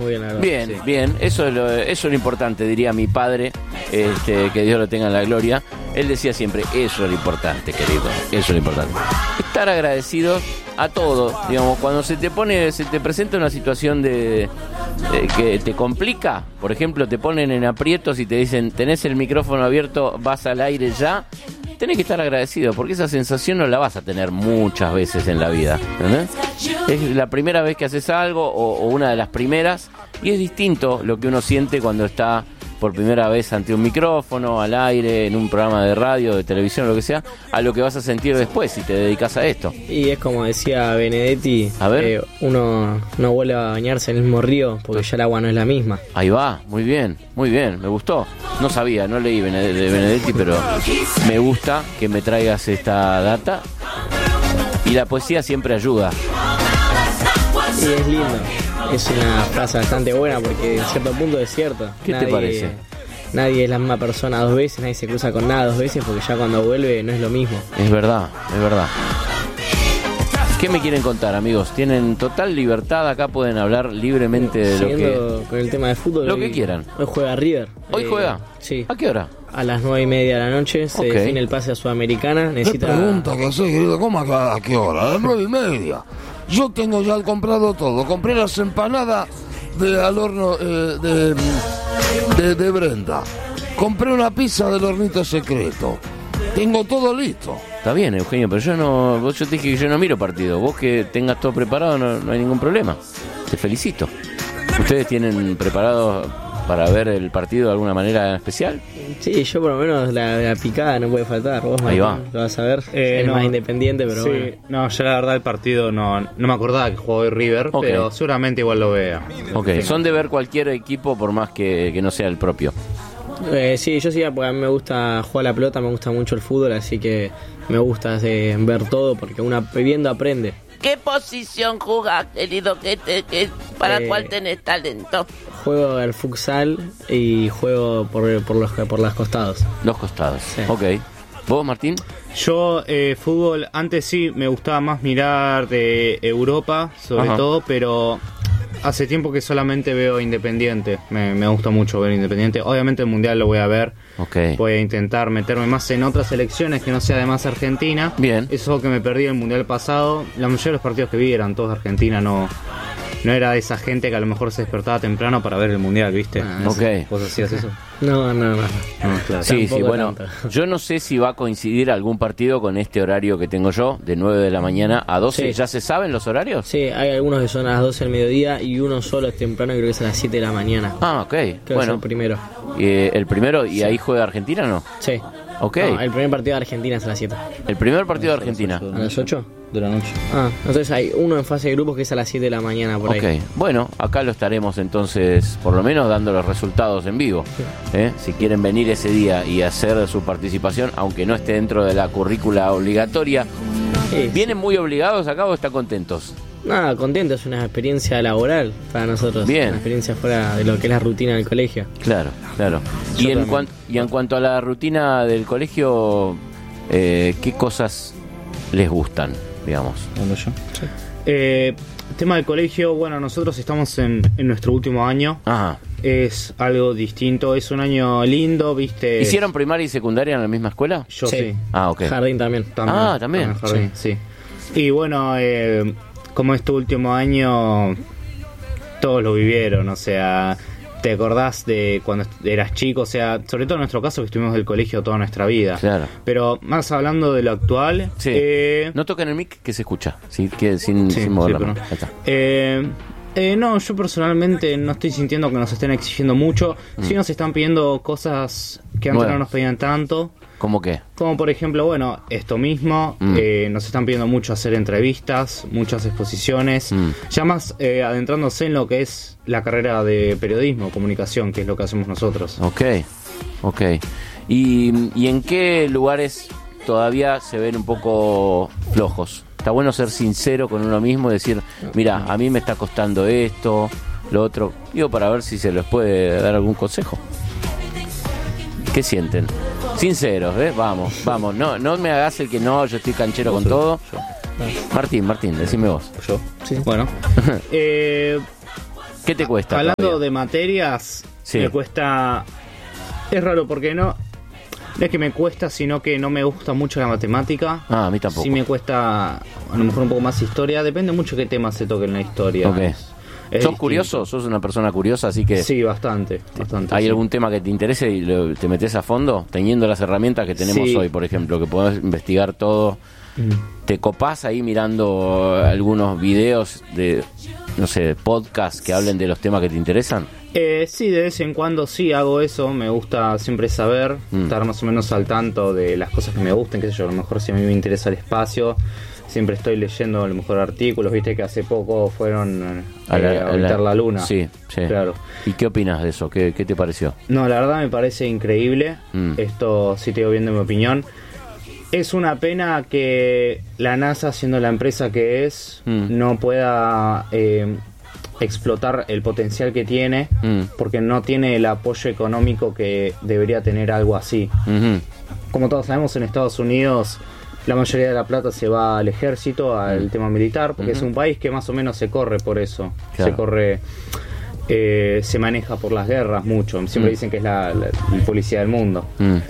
muy bien, la verdad. Bien, Sí. bien, eso es lo importante, diría mi padre, que Dios lo tenga en la gloria. Él decía siempre, eso es lo importante, querido, eso es lo importante. Estar agradecido a todo, digamos, cuando se te presenta una situación de que te complica, por ejemplo, te ponen en aprietos y te dicen, tenés el micrófono abierto, vas al aire ya, tenés que estar agradecido, porque esa sensación no la vas a tener muchas veces en la vida, ¿entendés? Es la primera vez que haces algo o una de las primeras, y es distinto lo que uno siente cuando está por primera vez ante un micrófono, al aire, en un programa de radio, de televisión, lo que sea, a lo que vas a sentir después si te dedicas a esto. Y es como decía Benedetti, A ver. uno no vuelve a bañarse en el mismo río porque ya el agua no es la misma. Ahí va, muy bien, me gustó. No sabía, no leí de Benedetti, pero me gusta que me traigas esta data. Y la poesía siempre ayuda. Y es lindo. Es una frase bastante buena porque en cierto punto es cierto. ¿Qué te parece? Nadie es la misma persona dos veces, nadie se cruza con nada dos veces porque ya cuando vuelve no es lo mismo. Es verdad, es verdad. ¿Qué me quieren contar, amigos? Tienen total libertad, acá pueden hablar libremente de lo Siguiendo que... con el tema de fútbol. Lo que quieran. Hoy juega River. ¿Hoy juega? Sí. ¿A qué hora? A las 9:30 de la noche se Ok. define el pase a Sudamericana. ¿Qué Necesita... pregunta que soy, querido? ¿Cómo a qué hora? A las 9:30. Yo tengo ya comprado todo. Compré las empanadas al horno de Brenda. Compré una pizza del hornito secreto. Tengo todo listo. Está bien, Eugenio, pero yo te dije que yo no miro partido. Vos que tengas todo preparado no hay ningún problema. Te felicito. ¿Ustedes tienen preparado para ver el partido de alguna manera especial? Sí, yo por lo menos la picada no puede faltar. Vos, Ahí Martín, va. lo vas a ver. Es no. más independiente, pero Sí, bueno. no, yo la verdad el partido no me acordaba que jugó hoy River, Ok. pero seguramente igual lo vea. Ok, son de ver cualquier equipo por más que no sea el propio. Sí, yo sí, porque a mí me gusta jugar la pelota, me gusta mucho el fútbol, así que me gusta ver todo, porque uno viendo aprende. ¿Qué posición jugás, querido? ¿Para cuál tenés talento? Juego al futsal y juego por las costados. Los costados. Sí. Ok. ¿Vos, Martín? Yo fútbol antes sí me gustaba más mirar de Europa, sobre Ajá. todo, pero hace tiempo que solamente veo Independiente. Me gusta mucho ver Independiente. Obviamente el Mundial lo voy a ver. Ok. Voy a intentar meterme más en otras selecciones que no sea además Argentina. Bien. Eso que me perdí el Mundial pasado. La mayoría de los partidos que vi eran todos de Argentina, no era de esa gente que a lo mejor se despertaba temprano para ver el Mundial, ¿viste? Ok. ¿Vos hacías eso? No. Claro. Sí, Tampoco bueno, tanto. yo no sé si va a coincidir algún partido con este horario que tengo yo, de 9 de la mañana a 12. Sí. ¿Ya se saben los horarios? Sí, hay algunos que son a las 12 del mediodía y uno solo es temprano, creo que es a las 7 de la mañana. Ah, ok. Creo que es Bueno, el primero. el primero, ¿y ahí juega Argentina o no? Sí. Ok. No, el primer partido de Argentina es a las 7. El primer partido de Argentina. ¿A las 8? De la noche. Ah, entonces hay uno en fase de grupos que es a las 7 de la mañana por Ok, ahí. bueno, acá lo estaremos entonces, por lo menos dando los resultados en vivo. Si quieren venir ese día y hacer su participación, aunque no esté dentro de la currícula obligatoria, Sí. ¿vienen muy obligados acá o están contentos? Nada, contento, es una experiencia laboral para nosotros. Bien. Una experiencia fuera de lo que es la rutina del colegio. Claro, claro. Y en cuanto a la rutina del colegio, ¿qué cosas les gustan, digamos? Tema del colegio, bueno, nosotros estamos en nuestro último año. Ajá. Es algo distinto, es un año lindo, ¿viste? ¿Hicieron primaria y secundaria en la misma escuela? Yo Sí. sí. Ah, ok. Jardín también. Ah, también. Jardín, sí. Y bueno, como es tu último año, todos lo vivieron, o sea, te acordás de cuando eras chico, o sea, sobre todo en nuestro caso que estuvimos del colegio toda nuestra vida. Claro. Pero más hablando de lo actual, Sí. No toquen el mic que se escucha, sin mover la pero mano. no. Ahí está. No, yo personalmente no estoy sintiendo que nos estén exigiendo mucho. Sí nos están pidiendo cosas que antes Bueno. no nos pedían tanto. ¿Cómo qué? Como por ejemplo, bueno, esto mismo, nos están pidiendo mucho hacer entrevistas, muchas exposiciones, ya más adentrándose en lo que es la carrera de periodismo, comunicación, que es lo que hacemos nosotros. Ok. ¿Y en qué lugares todavía se ven un poco flojos? Está bueno ser sincero con uno mismo y decir, mira, a mí me está costando esto, lo otro. Digo, para ver si se les puede dar algún consejo. ¿Qué sienten? Sinceros, Vamos. No me hagas el que no, yo estoy canchero con todo. Martín, decime vos. ¿Yo? Sí. Bueno. ¿Qué te cuesta? Hablando todavía? de materias, Sí. me cuesta... Es raro porque no es que me cuesta, sino que no me gusta mucho la matemática. Ah, a mí tampoco. Sí me cuesta a lo mejor un poco más historia. Depende mucho qué temas se toquen en la historia. Ok. Es ¿Sos distinto. curioso? ¿Sos una persona curiosa? Así que Sí, bastante. ¿hay sí. algún tema que te interese y te metes a fondo? Teniendo las herramientas que tenemos Sí. hoy, por ejemplo, que podemos investigar todo. ¿Te copás ahí mirando algunos videos de, no sé, podcasts que hablen de los temas que te interesan? Sí, de vez en cuando sí hago eso. Me gusta siempre saber, estar más o menos al tanto de las cosas que me gusten, qué sé yo. A lo mejor si a mí me interesa el espacio, siempre estoy leyendo a lo mejor artículos. Viste que hace poco fueron a habitar la luna. Sí, sí. Claro. ¿Y qué opinas de eso? ¿Qué te pareció? No, la verdad me parece increíble. Esto sí te digo bien de mi opinión. Es una pena que la NASA, siendo la empresa que es, no pueda explotar el potencial que tiene, porque no tiene el apoyo económico que debería tener algo así. Ujú. Como todos sabemos, en Estados Unidos la mayoría de la plata se va al ejército, al tema militar, porque es un país que más o menos se corre por eso. Claro. Se corre... se maneja por las guerras mucho. Siempre dicen que es la policía del mundo.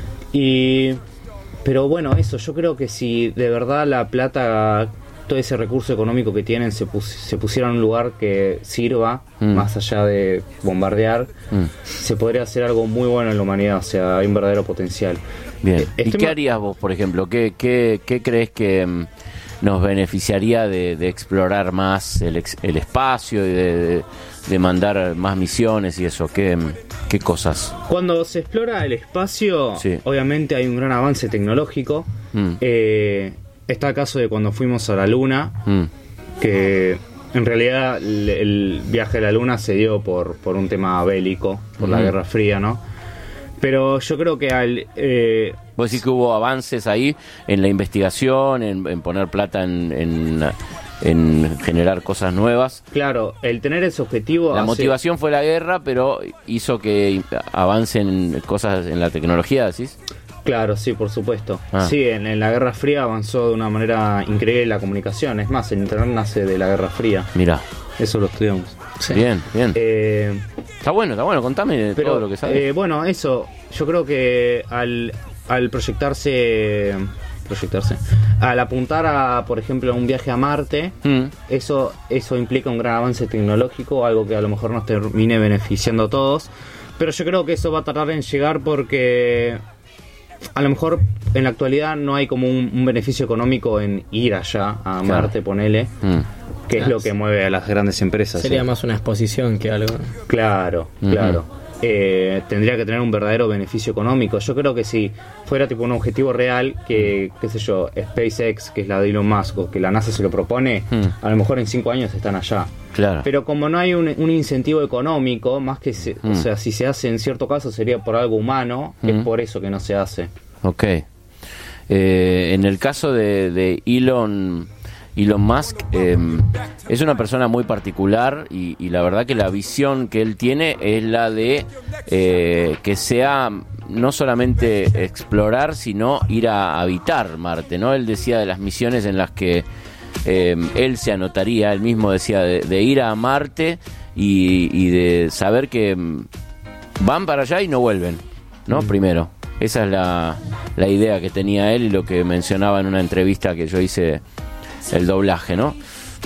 Pero bueno, eso, yo creo que si de verdad la plata, todo ese recurso económico que tienen, se pusiera en un lugar que sirva, más allá de bombardear, se podría hacer algo muy bueno en la humanidad. O sea, hay un verdadero potencial. Bien. ¿Y Estoy qué ma- harías vos, por ejemplo? ¿Qué crees que nos beneficiaría de explorar más el espacio y de mandar más misiones y eso? ¿Qué cosas? Cuando se explora el espacio, Sí. obviamente hay un gran avance tecnológico. Está el caso de cuando fuimos a la Luna, que en realidad el viaje a la Luna se dio por un tema bélico, por la Guerra Fría, ¿no? Pero yo creo que ¿Vos decís que hubo avances ahí en la investigación, en poner plata en generar cosas nuevas? claro, el tener ese objetivo La hace- motivación fue la guerra, pero hizo que avancen cosas en la tecnología, ¿decís? Claro, sí, por supuesto. Ah. Sí, en la Guerra Fría avanzó de una manera increíble la comunicación. Es más, el Internet nace de la Guerra Fría. Mirá, Eso lo estudiamos. Sí. bien, bien. Está Está bueno, contame todo lo que sabes. bueno, eso, yo creo que al proyectarse, al apuntar a, por ejemplo, un viaje a Marte, eso implica un gran avance tecnológico, algo que a lo mejor nos termine beneficiando a todos, pero yo creo que eso va a tardar en llegar porque a lo mejor en la actualidad no hay como un beneficio económico en ir allá a Marte, ponele, que es lo que mueve a las grandes empresas. Sería ¿sí? más una exposición que algo. Claro, claro. Tendría que tener un verdadero beneficio económico. Yo creo que si fuera tipo un objetivo real, que, qué sé yo, SpaceX, que es la de Elon Musk, o que la NASA se lo propone, a lo mejor en 5 años están allá. Claro. Pero como no hay un incentivo económico, más que o sea, si se hace en cierto caso sería por algo humano, es por eso que no se hace. Ok. En el caso de Elon Musk, es una persona muy particular y la verdad que la visión que él tiene es la de que sea no solamente explorar, sino ir a habitar Marte, ¿no? Él decía de las misiones en las que él se anotaría, él mismo decía de ir a Marte y de saber que van para allá y no vuelven, ¿no? Primero. Esa es la idea que tenía él y lo que mencionaba en una entrevista que yo hice, el doblaje, ¿no?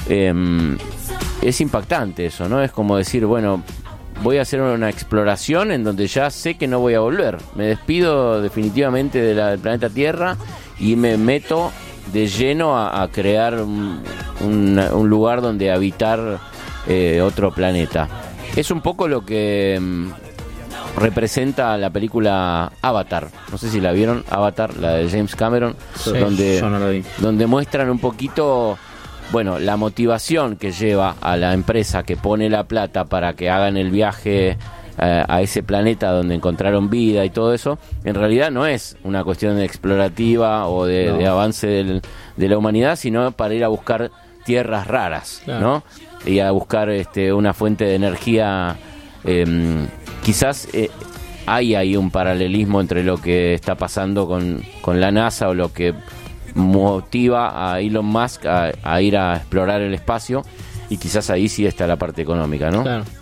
Es impactante eso, ¿no? Es como decir, bueno, voy a hacer una exploración en donde ya sé que no voy a volver. Me despido definitivamente del planeta Tierra y me meto de lleno a crear un lugar donde habitar otro planeta. Es un poco lo que representa la película Avatar. No sé si la vieron, Avatar, la de James Cameron, Sí, donde, yo no la vi. donde muestran un poquito, bueno, la motivación que lleva a la empresa que pone la plata para que hagan el viaje a ese planeta donde encontraron vida y todo eso. En realidad no es una cuestión explorativa o de avance de la humanidad, sino para ir a buscar tierras raras, Claro. ¿no? Y a buscar una fuente de energía. Quizás hay ahí un paralelismo entre lo que está pasando con la NASA o lo que motiva a Elon Musk a ir a explorar el espacio, y quizás ahí sí está la parte económica, ¿no? Claro.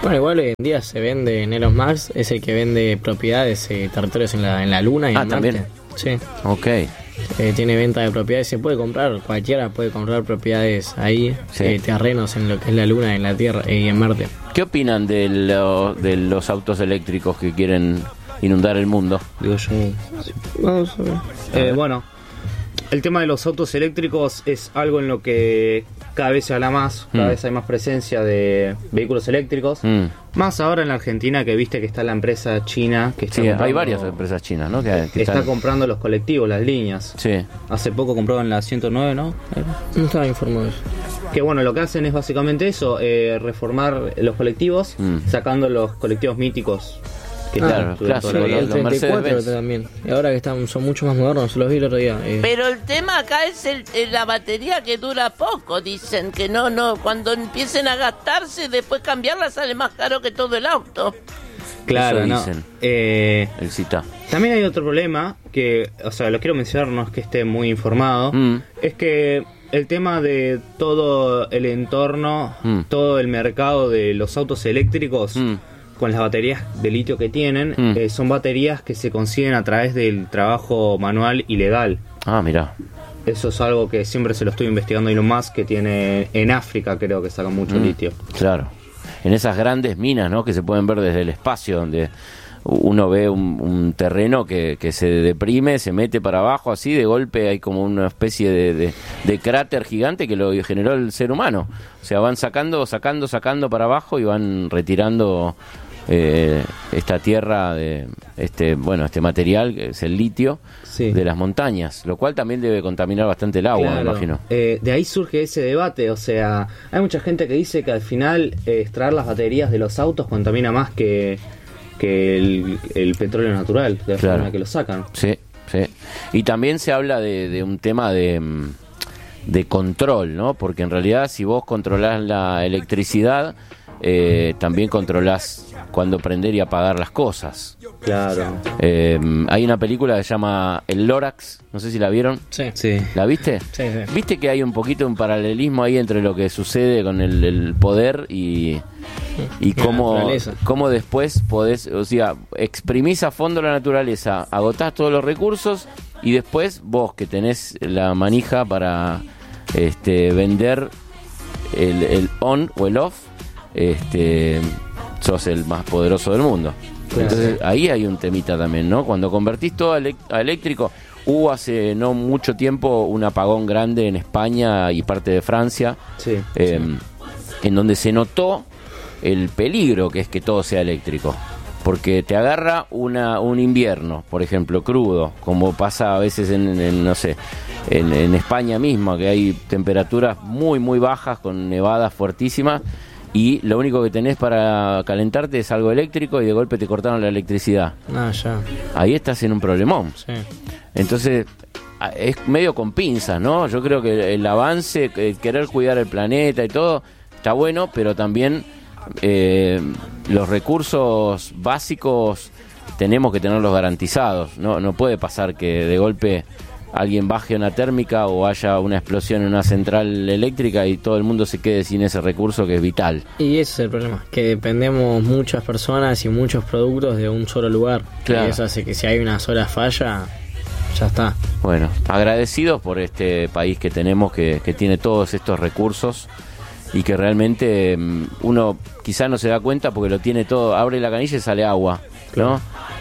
Bueno, igual hoy en día se vende en Elon Musk, es el que vende propiedades, territorios en la Luna y en Marte. ¿También? Sí. Ok. Tiene venta de propiedades, se puede comprar, cualquiera puede comprar propiedades ahí, Sí. terrenos en lo que es la Luna, en la Tierra y en Marte. ¿Qué opinan de los autos eléctricos que quieren inundar el mundo? Digo yo. Vamos a ver. Bueno, el tema de los autos eléctricos es algo en lo que cada vez se habla más, cada vez hay más presencia de vehículos eléctricos. Más ahora en la Argentina, que viste que está la empresa china que está Sí, hay comprando- varias empresas chinas, ¿no? Que está están... comprando los colectivos, las líneas. Sí. Hace poco compraron la 109, ¿no? No estaba informado de eso. Que bueno, lo que hacen es básicamente eso, reformar los colectivos, sacando los colectivos míticos que Claro, están clásico, todo el Sí, día. el los 34 Mercedes-Benz. también. Y ahora que son mucho más modernos, se los vi el otro día. Pero el tema acá es la batería que dura poco, dicen que no, cuando empiecen a gastarse, después cambiarla sale más caro que todo el auto. Claro, Eso no. dicen. El cita. También hay otro problema que, o sea, lo quiero mencionar, no es que esté muy informado, es que el tema de todo el entorno, todo el mercado de los autos eléctricos, con las baterías de litio que tienen, son baterías que se consiguen a través del trabajo manual ilegal. Ah, mirá. Eso es algo que siempre se lo estoy investigando Elon Musk, que tiene en África, creo que saca mucho litio. Claro. En esas grandes minas, ¿no? Que se pueden ver desde el espacio, donde uno ve un terreno que se deprime, se mete para abajo, así de golpe hay como una especie de cráter gigante que lo generó el ser humano. O sea, van sacando para abajo y van retirando esta tierra de este material que es el litio de las montañas, lo cual también debe contaminar bastante el agua, me imagino. De ahí surge ese debate, o sea, hay mucha gente que dice que al final extraer las baterías de los autos contamina más que el petróleo natural, de la forma en la que lo sacan. Sí, sí. Y también se habla de un tema de control, ¿no? Porque en realidad si vos controlás la electricidad, también controlás cuándo prender y apagar las cosas. Claro. Hay una película que se llama El Lorax, no sé si la vieron. Sí. ¿La viste? Sí. ¿Viste que hay un poquito un paralelismo ahí entre lo que sucede con el poder y cómo después podés, o sea, exprimís a fondo la naturaleza, agotás todos los recursos y después vos que tenés la manija para vender el on o el off, sos el más poderoso del mundo. Entonces ahí hay un temita también, ¿no? Cuando convertís todo a eléctrico, hubo hace no mucho tiempo un apagón grande en España y parte de Francia, en donde se notó el peligro que es que todo sea eléctrico. Porque te agarra un invierno, por ejemplo, crudo, como pasa a veces en España misma, que hay temperaturas muy, muy bajas con nevadas fuertísimas, y lo único que tenés para calentarte es algo eléctrico y de golpe te cortaron la electricidad. Ya. Ahí estás en un problemón. Sí. Entonces, es medio con pinzas, ¿no? Yo creo que el avance, el querer cuidar el planeta y todo, está bueno, pero también los recursos básicos tenemos que tenerlos garantizados. No puede pasar que de golpe alguien baje una térmica o haya una explosión en una central eléctrica y todo el mundo se quede sin ese recurso que es vital. Y ese es el problema, que dependemos muchas personas y muchos productos de un solo lugar. Claro. Y eso hace que si hay una sola falla, ya está. Bueno, agradecidos por este país que tenemos, que tiene todos estos recursos y que realmente uno quizá no se da cuenta porque lo tiene todo, abre la canilla y sale agua, ¿no?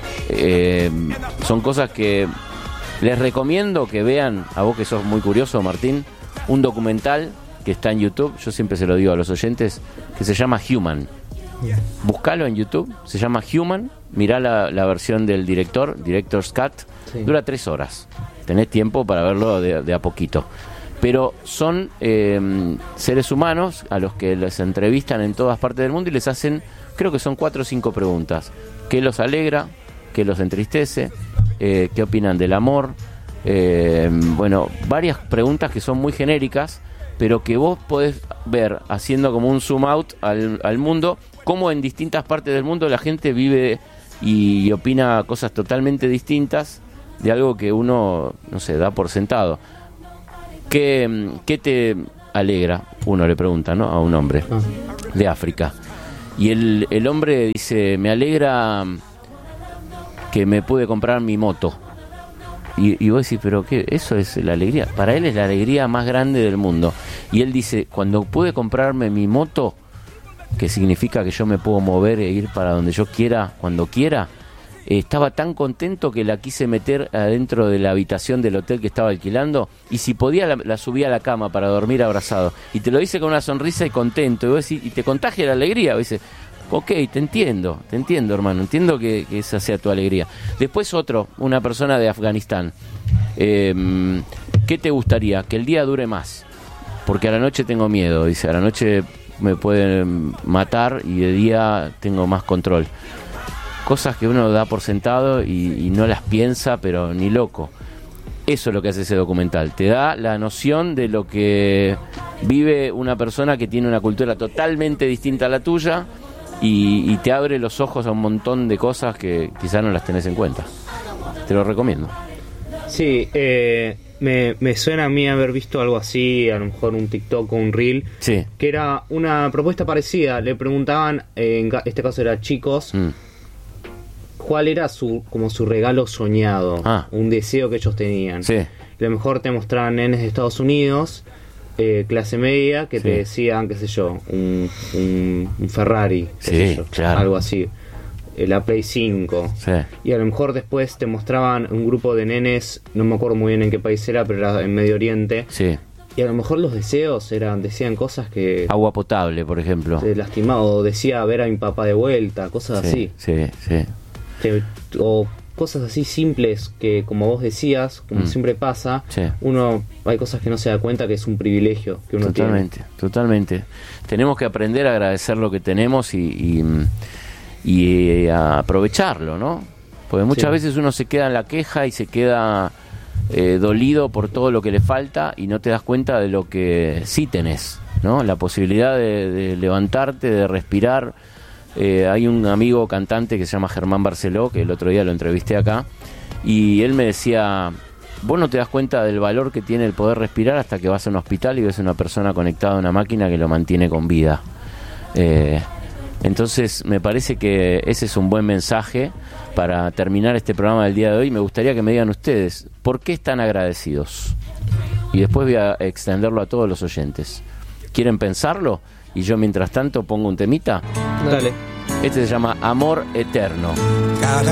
Son cosas que les recomiendo que vean, a vos que sos muy curioso, Martín, un documental que está en YouTube, yo siempre se lo digo a los oyentes, que se llama Human. Buscalo en YouTube, se llama Human, mirá la versión del Director's Cut, dura 3 horas, tenés tiempo para verlo de a poquito. Pero son seres humanos a los que les entrevistan en todas partes del mundo y les hacen, creo que son 4 o 5 preguntas. ¿Qué los alegra? ¿Qué los entristece? ¿Qué opinan del amor? Bueno, varias preguntas que son muy genéricas, pero que vos podés ver haciendo como un zoom out al mundo, cómo en distintas partes del mundo la gente vive y opina cosas totalmente distintas de algo que uno, no sé, da por sentado. ¿Qué te alegra? Uno le pregunta, ¿no? A un hombre de África. Y el hombre dice, me alegra que me pude comprar mi moto. Y vos decís, pero ¿qué? Eso es la alegría. Para él es la alegría más grande del mundo. Y él dice, cuando pude comprarme mi moto, que significa que yo me puedo mover e ir para donde yo quiera, cuando quiera, estaba tan contento que la quise meter adentro de la habitación del hotel que estaba alquilando, y si podía la subía a la cama para dormir abrazado. Y te lo dice con una sonrisa y contento. Y vos decís, y te contagia la alegría. Vos dices, ok, te entiendo, hermano, entiendo que esa sea tu alegría. Después una persona de Afganistán. ¿Qué te gustaría? Que el día dure más, porque a la noche tengo miedo, dice, a la noche me pueden matar y de día tengo más control. Cosas que uno da por sentado y no las piensa, pero ni loco. Eso es lo que hace ese documental. Te da la noción de lo que vive una persona que tiene una cultura totalmente distinta a la tuya, y te abre los ojos a un montón de cosas que quizás no las tenés en cuenta. Te lo recomiendo. Sí, me suena a mí haber visto algo así, a lo mejor un TikTok o un Reel, sí, que era una propuesta parecida. Le preguntaban, en este caso era chicos, cuál era su regalo soñado, un deseo que ellos tenían. Sí. A lo mejor te mostraban nenes de Estados Unidos, clase media, que te decían, qué sé yo, un Ferrari, qué sé yo, claro, algo así, la Play 5. Sí. Y a lo mejor después te mostraban un grupo de nenes, no me acuerdo muy bien en qué país era, pero era en Medio Oriente. Sí. Y a lo mejor los deseos decían cosas que... Agua potable, por ejemplo. Lastimado, decía ver a mi papá de vuelta, cosas así. Sí. O cosas así simples que, como vos decías, como siempre pasa, hay cosas que no se da cuenta que es un privilegio que uno tiene. Totalmente. Tenemos que aprender a agradecer lo que tenemos y a aprovecharlo, ¿no? Porque muchas veces uno se queda en la queja y se queda dolido por todo lo que le falta y no te das cuenta de lo que sí tenés, ¿no? La posibilidad de levantarte, de respirar. Hay un amigo cantante que se llama Germán Barceló, que el otro día lo entrevisté acá, y él me decía, vos no te das cuenta del valor que tiene el poder respirar hasta que vas a un hospital y ves a una persona conectada a una máquina que lo mantiene con vida. Entonces me parece que ese es un buen mensaje para terminar este programa del día de hoy. Me gustaría que me digan ustedes, ¿por qué están agradecidos? Y después voy a extenderlo a todos los oyentes. ¿Quieren pensarlo? Y yo mientras tanto pongo un temita. Dale. Este se llama Amor Eterno.